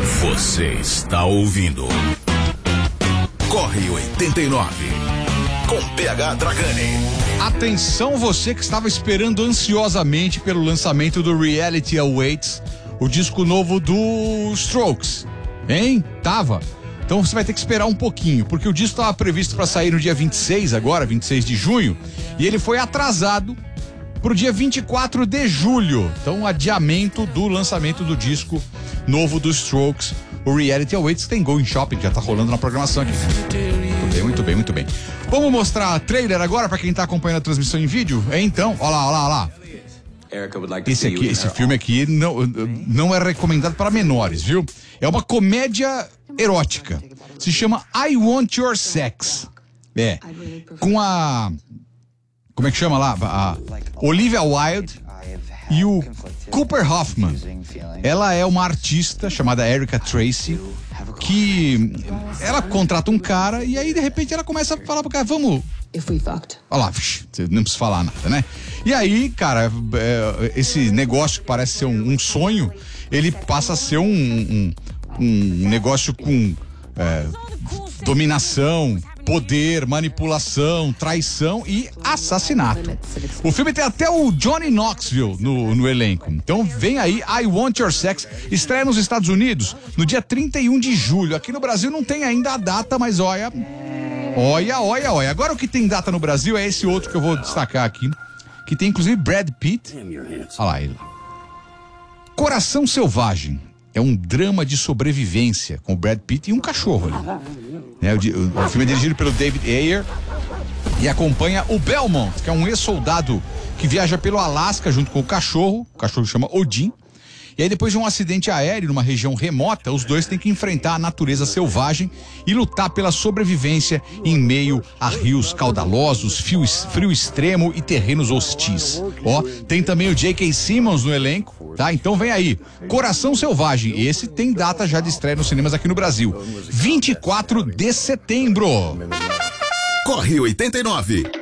Você está ouvindo Corre 89 com PH Dragani. Atenção, você que estava esperando ansiosamente pelo lançamento do Reality Awaits, o disco novo do Strokes, hein? Tava. Então você vai ter que esperar um pouquinho, porque o disco estava previsto para sair no dia 26 agora, 26 de junho, e ele foi atrasado pro dia 24 de julho. Então, adiamento do lançamento do disco novo dos Strokes, o Reality Awaits, que tem Going Shopping, já tá rolando na programação aqui. Muito bem, muito bem. Vamos mostrar trailer agora para quem tá acompanhando a transmissão em vídeo? Então, ó lá. Esse filme aqui não é recomendado para menores, viu? É uma comédia erótica. Se chama I Want Your Sex. Com a... Como é que chama lá? A Olivia Wilde e o Cooper Hoffman. Ela é uma artista chamada Erica Tracy, que ela contrata um cara e aí de repente ela começa a falar pro cara, vamos... Olha lá, não precisa falar nada, né? E aí, cara, esse negócio que parece ser um sonho, ele passa a ser um negócio com dominação, poder, manipulação, traição e assassinato. O filme tem até o Johnny Knoxville no elenco. Então vem aí I Want Your Sex, estreia nos Estados Unidos no dia 31 de julho. Aqui no Brasil não tem ainda a data, mas olha. Agora o que tem data no Brasil é esse outro que eu vou destacar aqui, que tem inclusive Brad Pitt. Olha lá ele. Coração Selvagem. É um drama de sobrevivência com o Brad Pitt e um cachorro ali. O filme é dirigido pelo David Ayer e acompanha o Belmont, que é um ex-soldado que viaja pelo Alasca junto com o cachorro chama Odin. E aí, depois de um acidente aéreo numa região remota, os dois têm que enfrentar a natureza selvagem e lutar pela sobrevivência em meio a rios caudalosos, frio extremo e terrenos hostis. Tem também o J.K. Simmons no elenco, tá? Então vem aí, Coração Selvagem. Esse tem data já de estreia nos cinemas aqui no Brasil, 24 de setembro. Corre 89.